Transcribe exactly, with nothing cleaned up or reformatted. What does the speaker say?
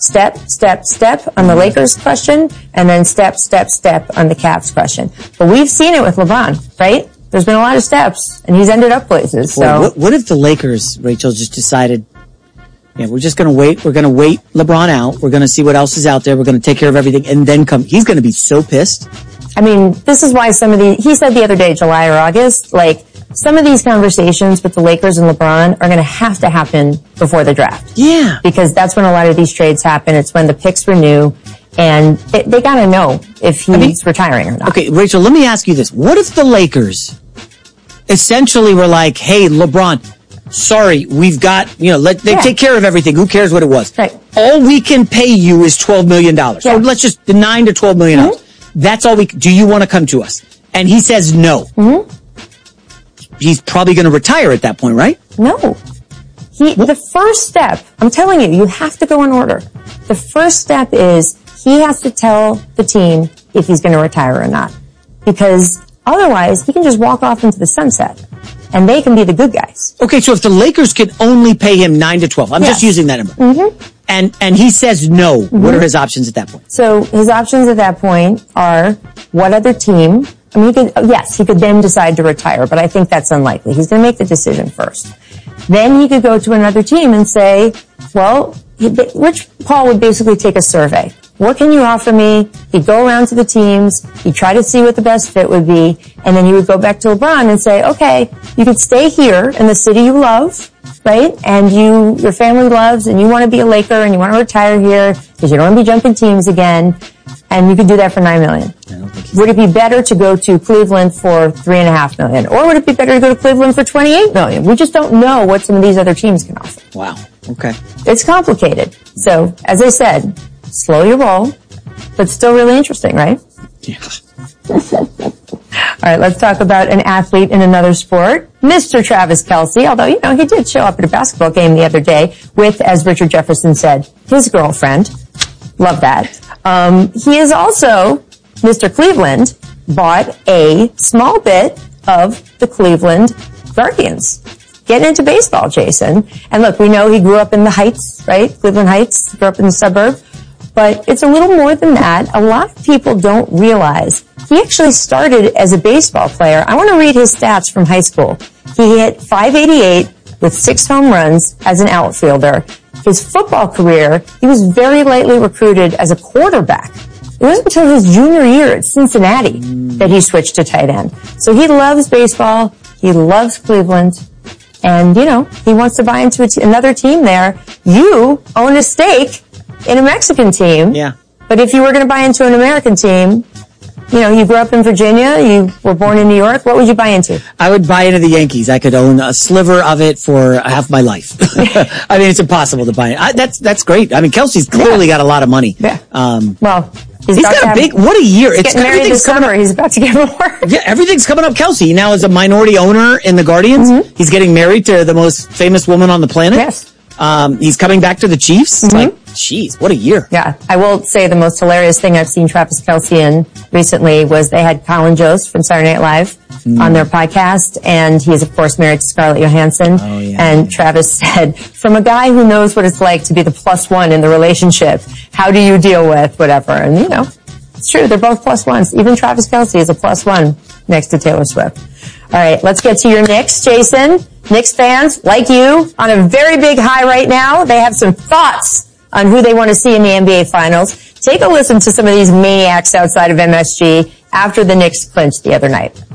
step, step, step on the Lakers question, and then step, step, step on the Cavs question. But we've seen it with LeBron, right? There's been a lot of steps, and he's ended up places. So, well, what, what if the Lakers, Rachel, just decided, yeah, we're just going to wait. We're going to wait LeBron out. We're going to see what else is out there. We're going to take care of everything, and then come. He's going to be so pissed. I mean, this is why some of the, he said the other day, July or August, like, some of these conversations with the Lakers and LeBron are going to have to happen before the draft. Yeah. Because that's when a lot of these trades happen. It's when the picks renew, and it, they got to know if he's I mean, retiring or not. Okay, Rachel, let me ask you this. What if the Lakers essentially were like, hey, LeBron, sorry, we've got, you know, let they yeah. take care of everything. Who cares what it was? Right. All we can pay you is twelve million dollars. Yeah. So let's just, the nine to twelve million dollars. Mm-hmm. That's all we, do you want to come to us? And he says no. Mm-hmm. He's probably going to retire at that point, right? No. He, the first step, I'm telling you, you have to go in order. The first step is he has to tell the team if he's going to retire or not. Because otherwise, he can just walk off into the sunset. And they can be the good guys. Okay, so if the Lakers could only pay him nine to twelve, I'm yes. just using that number. Mm-hmm. And, and he says no, mm-hmm. what are his options at that point? So his options at that point are what other team, I mean, he could, yes, he could then decide to retire, but I think that's unlikely. He's going to make the decision first. Then he could go to another team and say, well, Rich Paul would basically take a survey. What can you offer me? He'd go around to the teams. He'd try to see what the best fit would be. And then he would go back to LeBron and say, okay, you could stay here in the city you love, right? And you, your family loves, and you want to be a Laker and you want to retire here because you don't want to be jumping teams again. And you could do that for nine million. Would it be better to go to Cleveland for three and a half million? Or would it be better to go to Cleveland for twenty-eight million? We just don't know what some of these other teams can offer. Wow. Okay. It's complicated. So, as I said, slow your roll, but still really interesting, right? Yeah. All right, let's talk about an athlete in another sport, Mister Travis Kelce, although, you know, he did show up at a basketball game the other day with, as Richard Jefferson said, his girlfriend. Love that. Um, he is also, Mister Cleveland, bought a small bit of the Cleveland Guardians. Getting into baseball, Jason. And look, we know he grew up in the Heights, right? Cleveland Heights, grew up in the suburb. But it's a little more than that. A lot of people don't realize he actually started as a baseball player. I want to read his stats from high school. He hit five eighty-eight with six home runs as an outfielder. His football career, he was very lightly recruited as a quarterback. It wasn't until his junior year at Cincinnati that he switched to tight end. So he loves baseball. He loves Cleveland. And, you know, he wants to buy into a t- another team there. You own a stake in a Mexican team. Yeah. But if you were going to buy into an American team, you know, you grew up in Virginia, you were born in New York, what would you buy into? I would buy into the Yankees. I could own a sliver of it for half my life. I mean, it's impossible to buy it. I, that's, that's great. I mean, Kelsey's clearly yeah. got a lot of money. Yeah. Um, well, he's, he's got a big, what a year. He's it's getting married this summer. He's about to get more. Yeah, everything's coming up. Kelsey now is a minority owner in the Guardians. Mm-hmm. He's getting married to the most famous woman on the planet. Yes. Um, he's coming back to the Chiefs. Mm-hmm. Like, jeez, what a year. Yeah. I will say the most hilarious thing I've seen Travis Kelce in recently was they had Colin Jost from Saturday Night Live mm. on their podcast, and he's, of course, married to Scarlett Johansson. Oh, yeah. And Travis said, from a guy who knows what it's like to be the plus one in the relationship, how do you deal with whatever? And, you know, it's true. They're both plus ones. Even Travis Kelce is a plus one next to Taylor Swift. All right, let's get to your Knicks, Jason. Knicks fans, like you, on a very big high right now. They have some thoughts on who they want to see in the N B A Finals. Take a listen to some of these maniacs outside of M S G after the Knicks clinched the other night.